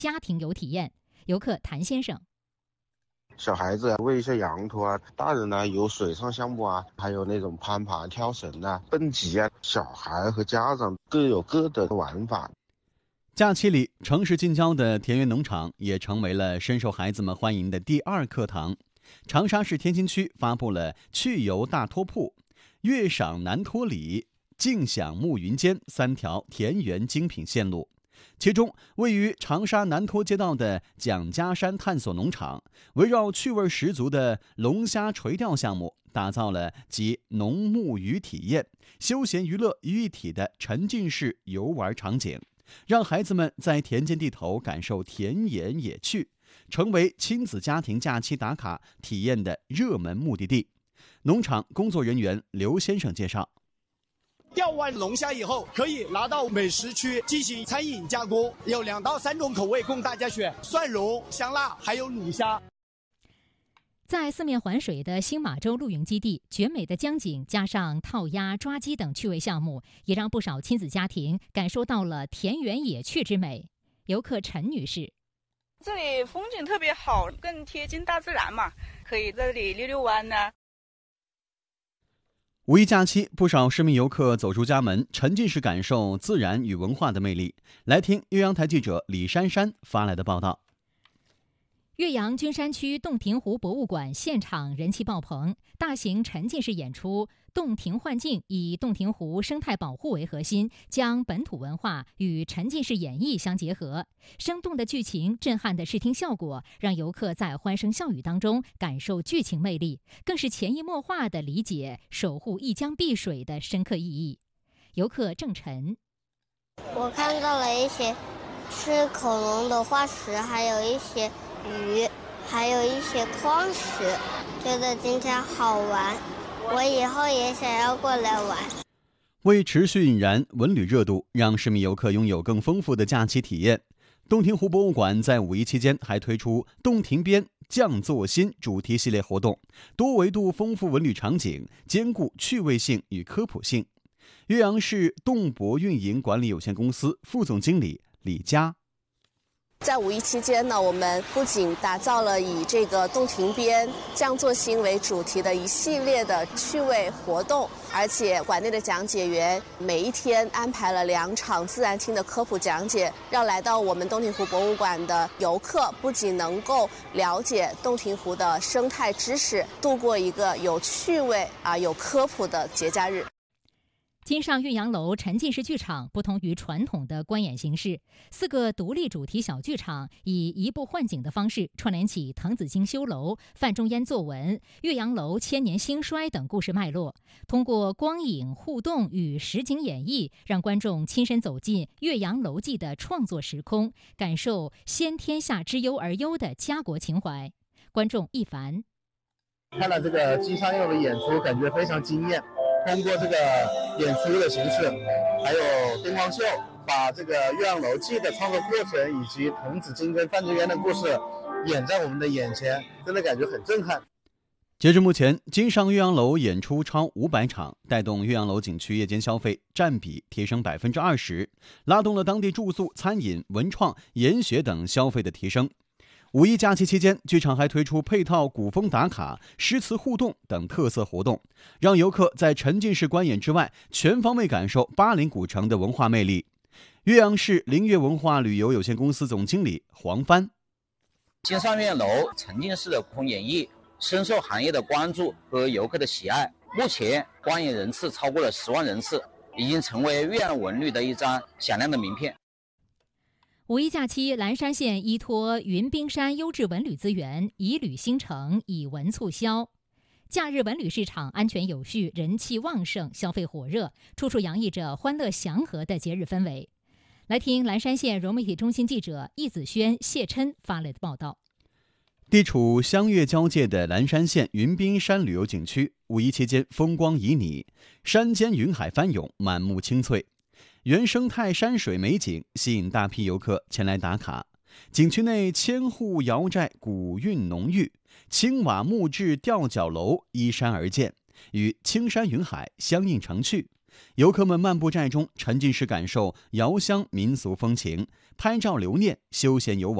家庭游体验。游客谭先生。 小孩子喂一些羊驼啊，大人呢有水上项目啊，还有那种攀爬、跳绳啊、蹦极啊，小孩和家长各有各的玩法。 假期里，城市近郊的田园农场也成为了深受孩子们欢迎的第二课堂。长沙市天津区发布了趣游大托铺、悦赏南托里、静享暮云间3条田园精品线路。其中，位于长沙南托街道的蒋家山探索农场，围绕趣味十足的龙虾垂钓项目，打造了集农牧渔体验、休闲娱乐于一体的沉浸式游玩场景，让孩子们在田间地头感受田园野趣，成为亲子家庭假期打卡体验的热门目的地。农场工作人员刘先生介绍， 钓完龙虾以后，可以拿到美食区进行餐饮加工，有2到3种口味供大家选，蒜蓉、香辣，还有卤虾。 在四面环水的新马洲露营基地，绝美的江景加上套鸭、抓鸡等趣味项目，也让不少亲子家庭感受到了田园野趣之美。游客陈女士： 这里风景特别好，更贴近大自然嘛，可以在这里溜溜弯呢。 五一假期，不少市民游客走出家门，沉浸式感受自然与文化的魅力。来听岳阳台记者李珊珊发来的报道。 岳阳君山区洞庭湖博物馆现场人气爆棚，大型沉浸式演出《洞庭幻境》以洞庭湖生态保护为核心，将本土文化与沉浸式演绎相结合。生动的剧情、震撼的视听效果，让游客在欢声笑语当中感受剧情魅力，更是潜移默化地理解守护一江碧水的深刻意义。游客郑晨： 我看到了一些吃恐龙的化石，还有一些鱼，还有一些矿石，觉得今天好玩，我以后也想要过来玩。 为持续引燃文旅热度，让市民游客拥有更丰富的假期体验，洞庭湖博物馆在五一期间还推出洞庭边匠作新主题系列活动，多维度丰富文旅场景，兼顾趣味性与科普性。岳阳市洞博运营管理有限公司副总经理李佳： 在五一期间呢，我们不仅打造了以这个洞庭边匠作新为主题的一系列的趣味活动，而且馆内的讲解员每一天安排了2场自然厅的科普讲解，让来到我们洞庭湖博物馆的游客不仅能够了解洞庭湖的生态知识，度过一个有趣味有科普的节假日。 金上岳阳楼沉浸式剧场不同于传统的观演形式，4个独立主题小剧场以移步换景的方式串联起滕子京修楼、范仲淹作文、岳阳楼千年兴衰等故事脉络，通过光影互动与实景演绎，让观众亲身走进岳阳楼记的创作时空，感受先天下之忧而忧的家国情怀。观众一凡： 看了这个金上岳楼的演出，感觉非常惊艳。通过这个演出的形式，还有灯光秀，把这个《岳阳楼记》的创作过程以及滕子京跟范仲淹的故事演在我们的眼前，真的感觉很震撼。 截至目前，金上岳阳楼演出超500场，带动岳阳楼景区夜间消费占比提升20%，拉动了当地住宿、餐饮、文创、研学等消费的提升。五一假期期间，剧场还推出配套古风打卡、诗词互动等特色活动，让游客在沉浸式观演之外，全方位感受巴陵古城的文化魅力。岳阳市灵悦文化旅游有限公司总经理黄帆： 金上岳阳楼沉浸式的古风演绎深受行业的关注和游客的喜爱，目前观演人次超过了10万人次，已经成为岳阳文旅的一张响亮的名片。 五一假期，蓝山县依托云冰山优质文旅资源，以旅兴城，以文促销。假日文旅市场安全有序，人气旺盛，消费火热，处处洋溢着欢乐祥和的节日氛围。来听蓝山县融媒体中心记者易子轩、谢琛发来的报道。 地处湘粤交界的蓝山县云冰山旅游景区，五一期间风光旖旎，山间云海翻涌，满目青翠。原生态山水美景吸引大批游客前来打卡。景区内千户窑寨古韵浓郁，青瓦木质吊脚楼依山而建，与青山云海相映成趣。 游客们漫步寨中，沉浸式感受瑶乡民俗风情，拍照留念，休闲游玩。